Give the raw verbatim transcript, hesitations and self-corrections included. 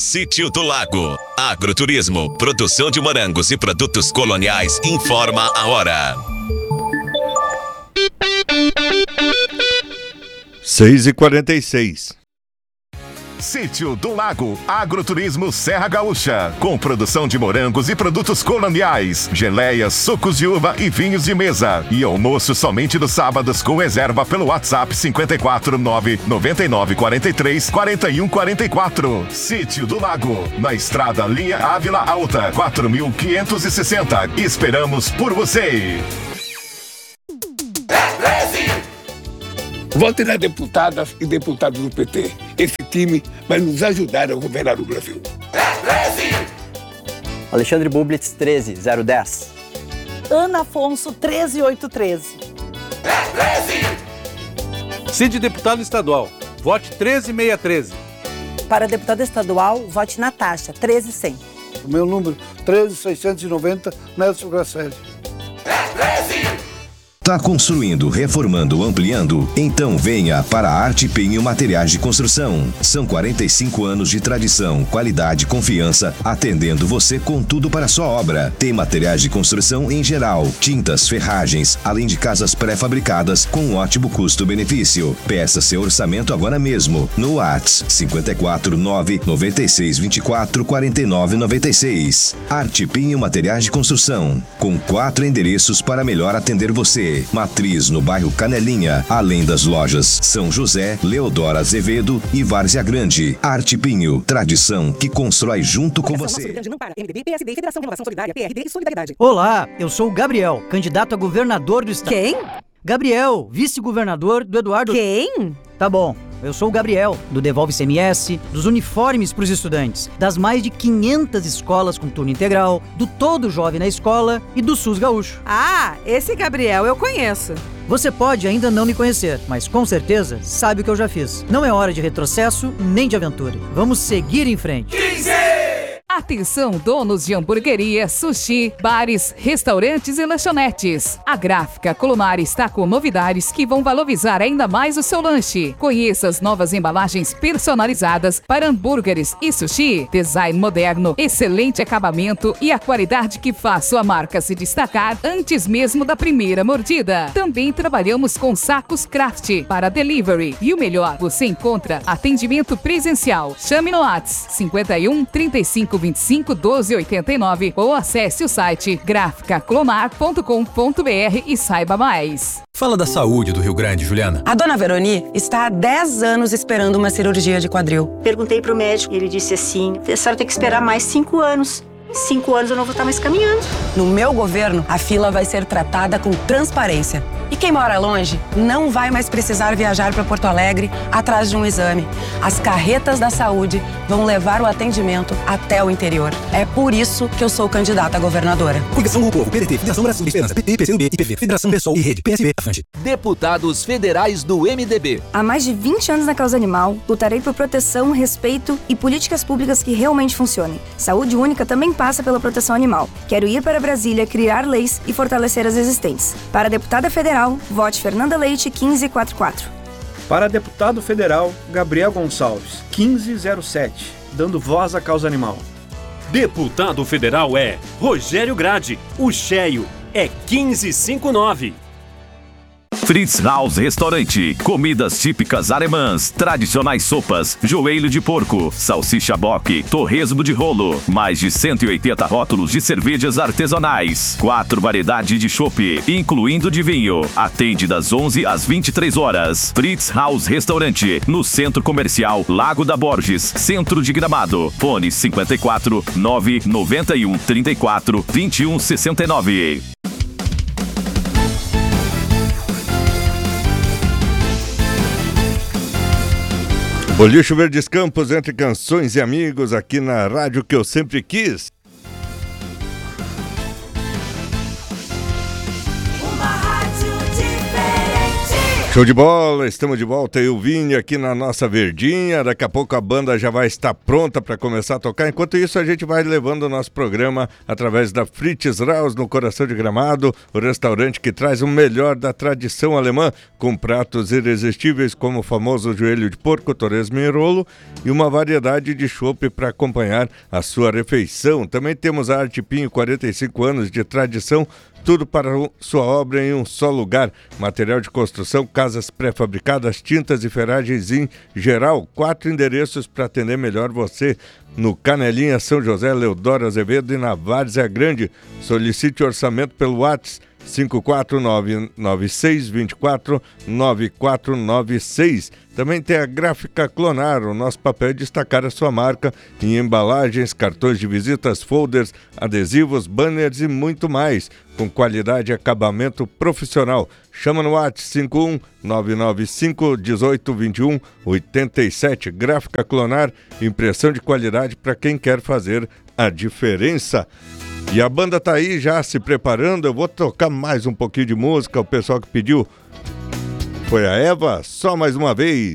Sítio do Lago. Agroturismo, produção de morangos e produtos coloniais, informa a hora. seis e quarenta e seis. Sítio do Lago, Agroturismo Serra Gaúcha, com produção de morangos e produtos coloniais, geleias, sucos de uva e vinhos de mesa. E almoço somente nos sábados com reserva pelo WhatsApp cinco quatro nove nove nove quatro três quatro um quatro quatro. Sítio do Lago, na estrada Linha Ávila Alta, quatro mil quinhentos e sessenta. Esperamos por você! Vote nas deputadas e deputados do P T. Esse time vai nos ajudar a governar o Brasil. Alexandre Bublitz, treze zero dez. Ana Afonso, treze oito treze. Cid Deputado Estadual, vote treze seiscentos e treze. Para deputada estadual, vote Natasha, treze cem. O meu número, treze seiscentos e noventa, Nelson Grasselli. Tá construindo, reformando, ampliando? Então venha para a Arte Pinho Materiais de Construção. São quarenta e cinco anos de tradição, qualidade e confiança, atendendo você com tudo para a sua obra. Tem materiais de construção em geral, tintas, ferragens, além de casas pré-fabricadas com um ótimo custo-benefício. Peça seu orçamento agora mesmo no WhatsApp cinco quatro nove nove seis dois quatro quatro nove nove seis. Arte Pinho Materiais de Construção, com quatro endereços para melhor atender você. Matriz no bairro Canelinha, além das lojas São José, Leodoro Azevedo e Várzea Grande. Arte Pinho, tradição que constrói junto com você. Olá, eu sou o Gabriel, candidato a governador do estado. Quem? Gabriel, vice-governador do Eduardo... Quem? Tá bom, eu sou o Gabriel, do Devolve I C M S, dos uniformes para os estudantes, das mais de quinhentas escolas com turno integral, do Todo Jovem na Escola e do SUS Gaúcho. Ah, esse Gabriel eu conheço. Você pode ainda não me conhecer, mas com certeza sabe o que eu já fiz. Não é hora de retrocesso nem de aventura. Vamos seguir em frente. Atenção, donos de hamburgueria, sushi, bares, restaurantes e lanchonetes. A Gráfica Culinária está com novidades que vão valorizar ainda mais o seu lanche. Conheça as novas embalagens personalizadas para hambúrgueres e sushi. Design moderno, excelente acabamento e a qualidade que faz sua marca se destacar antes mesmo da primeira mordida. Também trabalhamos com sacos craft para delivery. E o melhor, você encontra atendimento presencial. Chame no WhatsApp cinco um, trinta e cinco, vinte e cinco, doze, oitenta e nove ou acesse o site gráfica clonar ponto com ponto br e saiba mais. Fala da saúde do Rio Grande, Juliana. A dona Veroni está há dez anos esperando uma cirurgia de quadril. Perguntei pro médico e ele disse assim, a senhora tem que esperar mais cinco anos. Cinco anos eu não vou estar mais caminhando. No meu governo, a fila vai ser tratada com transparência. E quem mora longe não vai mais precisar viajar para Porto Alegre atrás de um exame. As carretas da saúde vão levar o atendimento até o interior. É por isso que eu sou candidata a governadora. Coligação do Povo, P D T, Federação Brasil de Esperança, P T, P C do B, I P V, Federação Pessoal e Rede, P S B, Afante. Deputados federais do M D B. Há mais de vinte anos na causa animal, lutarei por proteção, respeito e políticas públicas que realmente funcionem. Saúde única também passa pela proteção animal. Quero ir para Brasília, criar leis e fortalecer as existentes. Para deputada federal, vote Fernanda Leite, quinze quarenta e quatro. Para deputado federal, Gabriel Gonçalves, quinze zero sete, dando voz à causa animal. Deputado federal é Rogério Grade, o cheio é quinze cinquenta e nove. Fritz House Restaurante, comidas típicas alemãs, tradicionais sopas, joelho de porco, salsicha boque, torresmo de rolo, mais de cento e oitenta rótulos de cervejas artesanais, quatro variedades de chopp, incluindo de vinho. Atende das onze às vinte e três horas. Fritz House Restaurante, no Centro Comercial Lago da Borges, Centro de Gramado. Fone cinco quatro nove nove um, trinta e quatro, vinte e um, sessenta e nove. Bolicho Verdes Campos, entre canções e amigos, aqui na rádio que eu sempre quis. Uma rádio diferente. Show de bola, estamos de volta, eu vim aqui na nossa verdinha, daqui a pouco a banda já vai estar pronta para começar a tocar, enquanto isso a gente vai levando o nosso programa através da Fritz Raus no coração de Gramado, o restaurante que traz o melhor da tradição alemã, com pratos irresistíveis como o famoso joelho de porco, torresmo em rolo e uma variedade de chopp para acompanhar a sua refeição. Também temos a Arte Pinho, quarenta e cinco anos de tradição, tudo para sua obra em um só lugar. Material de construção, casas pré-fabricadas, tintas e ferragens em geral. Quatro endereços para atender melhor você. No Canelinha, São José, Leodoro Azevedo e na Várzea Grande. Solicite orçamento pelo WhatsApp cinco quatro nove nove seis dois quatro nove quatro nove seis. Também tem a Gráfica Clonar, o nosso papel é destacar a sua marca em embalagens, cartões de visitas, folders, adesivos, banners e muito mais, com qualidade e acabamento profissional. Chama no WhatsApp cinco um nove nove cinco um oito dois um oito sete. Gráfica Clonar, impressão de qualidade para quem quer fazer a diferença. E a banda tá aí já se preparando, eu vou tocar mais um pouquinho de música, o pessoal que pediu foi a Eva, só mais uma vez.